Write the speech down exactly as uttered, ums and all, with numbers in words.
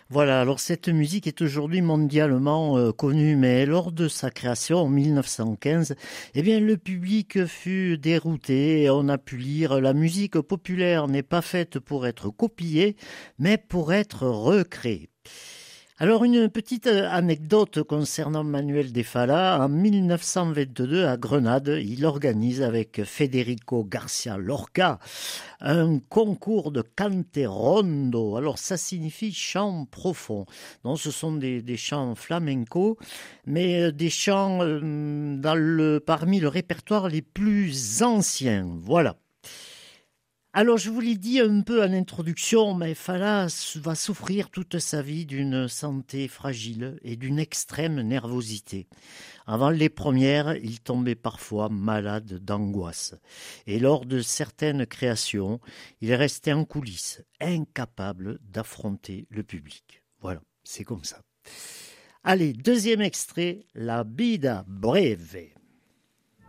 Voilà, alors cette musique est aujourd'hui mondialement euh, connue, mais lors de sa création en mille neuf cent quinze, eh bien, le public fut dérouté et on a pu lire «La musique populaire n'est pas faite pour être copiée, mais pour être recréée». Alors, une petite euh, anecdote concernant Manuel de Falla. En mille neuf cent vingt-deux, à Grenade, il organise avec Federico Garcia Lorca un concours de canterondo. Alors, ça signifie chant profond. Donc, ce sont des, des chants flamenco, mais euh, des chants euh, dans le, parmi le répertoire les plus anciens. Voilà. Alors, je vous l'ai dit un peu en introduction, mais Falla va souffrir toute sa vie d'une santé fragile et d'une extrême nervosité. Avant les premières, il tombait parfois malade d'angoisse. Et lors de certaines créations, il restait en coulisses, incapable d'affronter le public. Voilà, c'est comme ça. Allez, deuxième extrait, La Vida Breve.